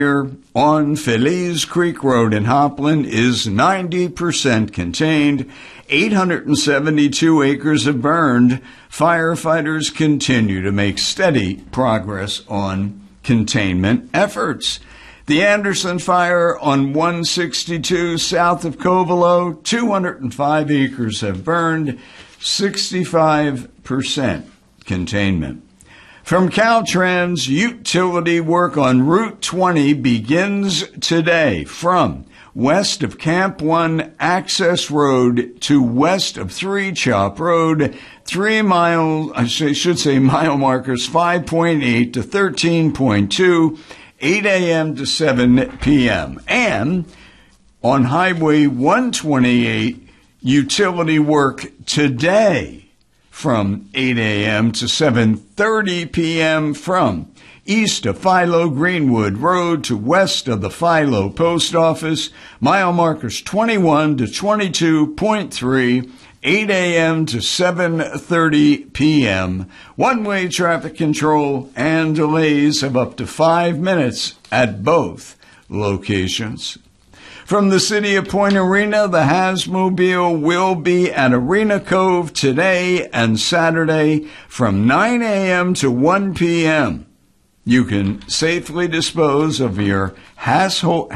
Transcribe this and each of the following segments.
Here on Feliz Creek Road in Hopland is 90% contained. 872 acres have burned. Firefighters continue to make steady progress on containment efforts. The Anderson Fire on 162 south of Covelo, 205 acres have burned, 65% containment. From Caltrans, utility work on Route 20 begins today from west of Camp 1 Access Road to west of 3 Chop Road, 3 mile, mile markers 5.8 to 13.2, 8 a.m. to 7 p.m. And on Highway 128, utility work today from 8 a.m. to 7:30 p.m. from east of Philo Greenwood Road to west of the Philo Post Office, mile markers 21 to 22.3, 8 a.m. to 7:30 p.m. One-way traffic control and delays of up to 5 minutes at both locations. From the city of Point Arena, the Hazmobile will be at Arena Cove today and Saturday from 9 a.m. to 1 p.m. You can safely dispose of your household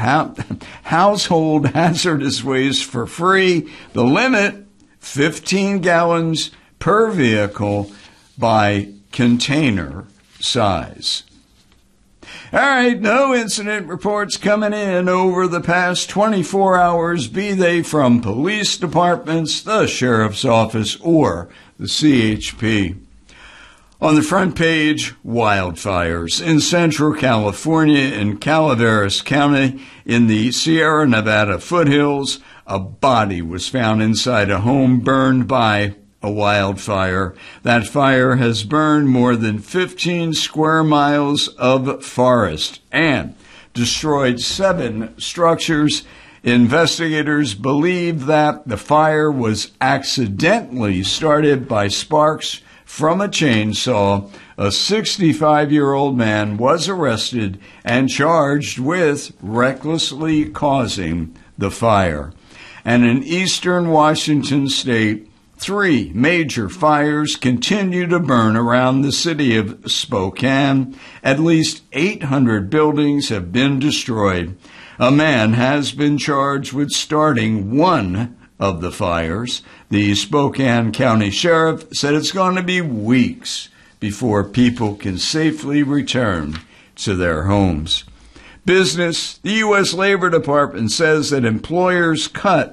hazardous waste for free. The limit, 15 gallons per vehicle by container size. All right, no incident reports coming in over the past 24 hours, be they from police departments, the sheriff's office, or the CHP. On the front page, wildfires in Central California in Calaveras County in the Sierra Nevada foothills. A body was found inside a home burned by a wildfire. That fire has burned more than 15 square miles of forest and destroyed 7 structures. Investigators believe that the fire was accidentally started by sparks from a chainsaw. A 65-year-old man was arrested and charged with recklessly causing the fire. And in eastern Washington state, 3 major fires continue to burn around the city of Spokane. At least 800 buildings have been destroyed. A man has been charged with starting one of the fires. The Spokane County Sheriff said it's going to be weeks before people can safely return to their homes. Business, the U.S. Labor Department says that employers cut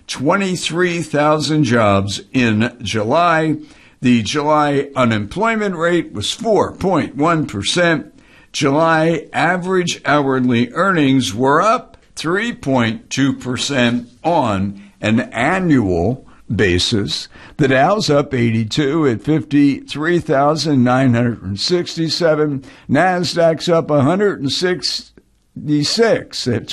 23,000 jobs in July. The July unemployment rate was 4.1%. July average hourly earnings were up 3.2% on an annual basis. The Dow's up 82 at 53,967. NASDAQ's up 106 at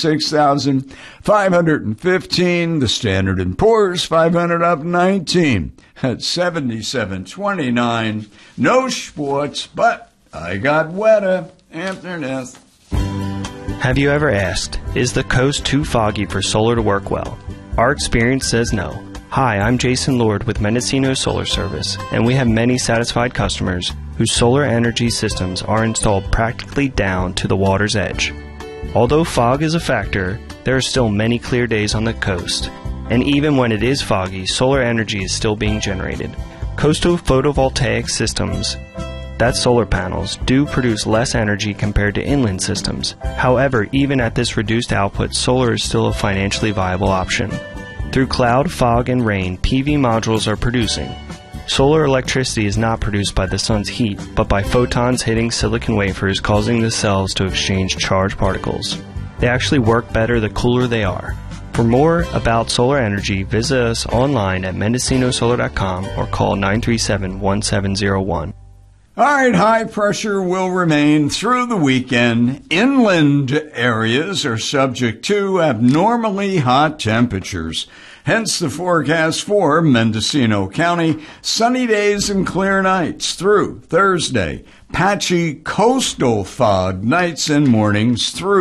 26,515. The Standard & Poor's 500 up 19 at 77.29. No sports, but I got weather. Internet. Have you ever asked, is the coast too foggy for solar to work well? Our experience says no. Hi, I'm Jason Lord with Mendocino Solar Service, and we have many satisfied customers whose solar energy systems are installed practically down to the water's edge. Although fog is a factor, there are still many clear days on the coast, and even when it is foggy, solar energy is still being generated. Coastal photovoltaic systems, that's solar panels, do produce less energy compared to inland systems. However, even at this reduced output, solar is still a financially viable option. Through cloud, fog, and rain, PV modules are producing. Solar electricity is not produced by the sun's heat, but by photons hitting silicon wafers, causing the cells to exchange charged particles. They actually work better the cooler they are. For more about solar energy, visit us online at mendocinosolar.com or call 937-1701. All right, high pressure will remain through the weekend. Inland areas are subject to abnormally hot temperatures. Hence the forecast for Mendocino County, sunny days and clear nights through Thursday. patchy coastal fog nights and mornings through